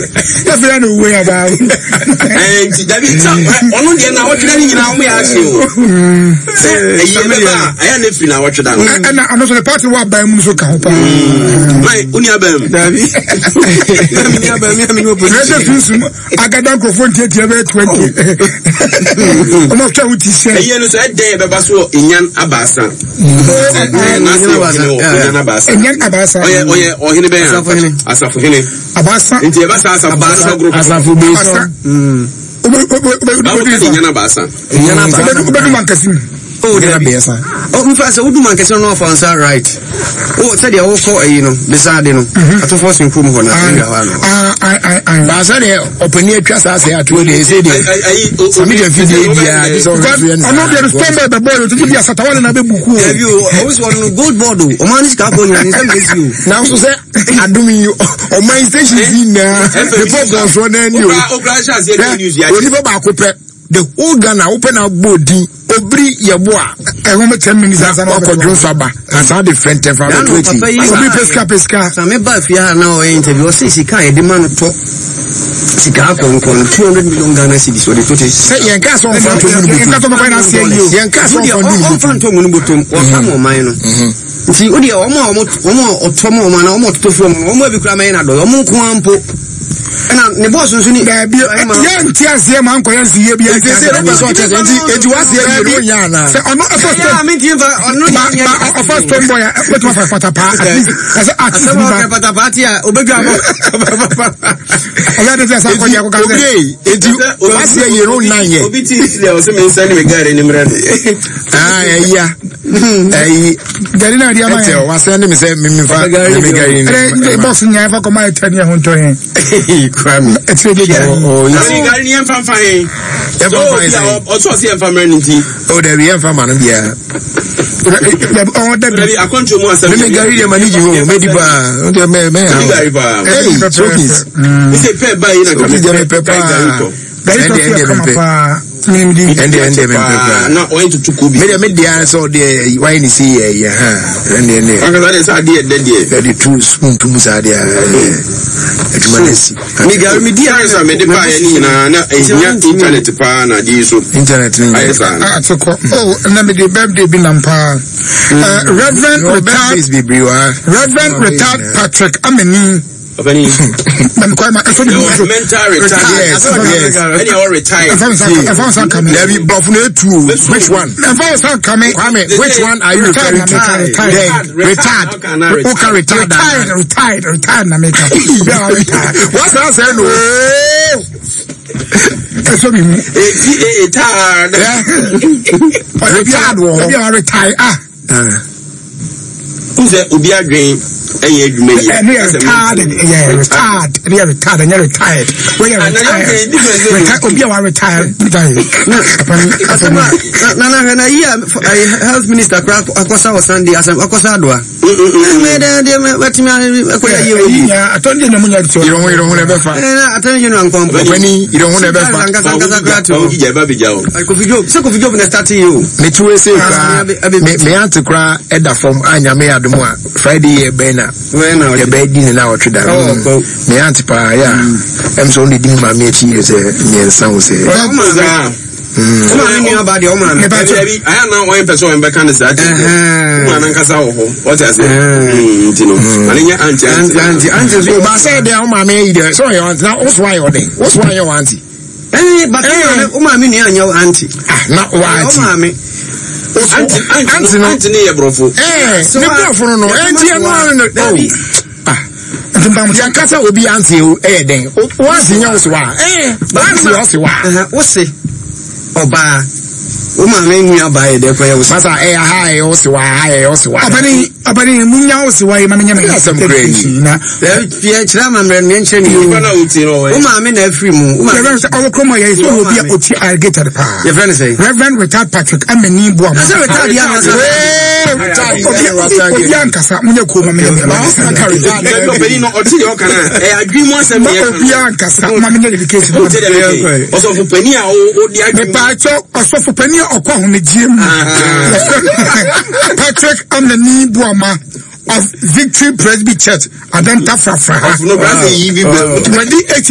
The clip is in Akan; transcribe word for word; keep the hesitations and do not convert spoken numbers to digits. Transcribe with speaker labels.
Speaker 1: That's the way about.
Speaker 2: And David, on the end, I watch any now. We ask you. I am if you know what you done.
Speaker 1: And I'm also the party what by Musuka.
Speaker 2: My Uniabem, David.
Speaker 1: I got down for twenty. I'm not sure what he said.
Speaker 2: You know, that day, Babaso, Inyan Abasa.
Speaker 1: Inyan Abasa.
Speaker 2: Oh, yeah, or Hinebe, Asafini.
Speaker 1: Abasa.
Speaker 2: Into Abasa, Abasa group.
Speaker 1: Asafu Basa.
Speaker 2: Inyan Abasa.
Speaker 1: Inyan Abasa.
Speaker 3: Oh, there be a oh, in fact, I would do my question off on side right. Oh, said you all call you know, beside you know, at a forcing from one.
Speaker 1: Ah, I, I, I,
Speaker 3: said, open your trust as I told you, said, I mean, if you did, I'm not going to stand by the board to give you a Satawan and a bit. Have you always want to gold bottle? Or man is couple and you. Now, so say, I'm doing you on my station in there. The programs run and you. Oliver Bacope. The whole Ghana open up body, Obri Yabua, I want ten minutes as an awkward Saba, as how the friend from the twenty. Obi Pesca Pesca, some about Fia now interview, say she can't demand talk. She can't come from two hundred million Ghana cities or the twenty. Say Yankas on Phantom, Yankas on Phantom, or some of mine. See, Udia, Omo, Omo, or Tomo, man, almost to from Omo Bicramena, Omo Quampo. And the boss was in the young tears here, man. I see you. It was here. I'm not a first tomboy. But my father, as a party, Obegamo. Let us say, it was here your own nine years. There was a man sending me guy in him. Ah, yeah. There is no idea. I was sending me, say, me, boss never come out ten years on to him. It's really good. Oh, you see, Ghanaian from Fine. Also, see, from Renity. Oh, there we are from Manabia. Oh, the baby, I can't do more. Let me carry the money you made it. Okay, man, hey, Chokis. It's a pair by a pepper. And the end of it, not going to Tukubi. Made a media so the wine is here, and then that is idea that the two spoon to Musadia. Miguel Media is a medical internet pan, internet. Oh, let me the birthday be Nampa. Reverend Reverend Retired Patrick Ameni. Of any mental retired, yes, yes. Any all retired. If I was coming, there be buffalo two. Which one? If I was coming, which one are you referring to? Retired, retired. Who can retire? Retired, retired, retired. Na make up. What's that saying? That's what we mean. Retired. Retired. Maybe I retire. Ah. Who's that? Ubi agree. And you're retired, yeah, retired, and you're retired, and you're retired. When you're retired, you're retired. Nana, when I hear health minister, Akosa was Sunday, as Akosadwa. I told you, you don't want to ever find. I tell you, you don't want to ever find. I could be job, so could be job in the starting you. Me too, say, me aunt to cry at the form, and I may have the more Friday, Bena. When I was a bed in our trade, me auntie pa, yeah, I'm so only doing my mate years, near sound say. I am now one person back on the side. What I say, you know, auntie, auntie, auntie, but say they are my maid. Sorry, now what's why you want? What's why you want? Eh, but Uma Mini and your auntie. Not why, mammy. Auntie, Anthony, a brofo. Eh, so brofo, no, auntie, and Jankasa will be auntie, eh, then. What's in your swag? Eh, but I'm what's it? Oba. Uma menu by the prayer was Massa air high also high also. Abani Abani Munya was why Mamma some crazy. Chama mentioned you. Uma mean every moon. Our Chroma is will be able to get at the power. Your friend say, Reverend Retired Patrick, I'm a new boy. That's a retired Yankasa, Munakuma, I dream once a Yankasa, Mamma education. Also for Penny or the Penny or Kwahun Jim Patrick on the knee Buama of Victory Presby Church and then Tafra twenty-eight